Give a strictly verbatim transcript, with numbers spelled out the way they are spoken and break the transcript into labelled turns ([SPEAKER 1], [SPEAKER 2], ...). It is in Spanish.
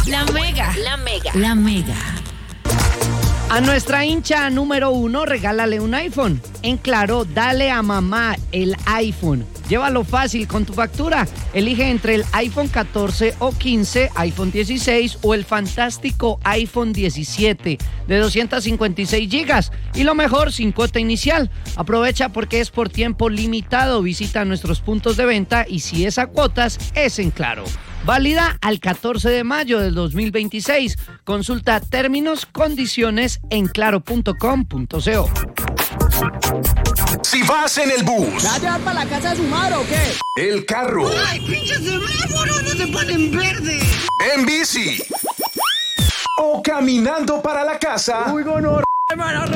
[SPEAKER 1] La Mega.
[SPEAKER 2] La Mega.
[SPEAKER 1] La Mega.
[SPEAKER 3] A nuestra hincha número uno, regálale un iPhone. En Claro, dale a mamá el iPhone. Llévalo fácil con tu factura. Elige entre el iPhone catorce o quince, iPhone dieciséis o el fantástico iPhone diecisiete de doscientos cincuenta y seis gigas. Y lo mejor, sin cuota inicial. Aprovecha porque es por tiempo limitado. Visita nuestros puntos de venta y si es a cuotas, es en Claro. Válida al catorce de mayo del dos mil veintiséis. Consulta términos, condiciones en claro punto com punto co.
[SPEAKER 4] Si vas en el bus,
[SPEAKER 5] ¿va a llevar para la casa de su madre o qué?
[SPEAKER 4] el carro,
[SPEAKER 6] ¡Ay, pinches semáforos! ¡No se ponen verde!
[SPEAKER 4] en bici o caminando para la casa,
[SPEAKER 5] Uy, gonorrea, me van a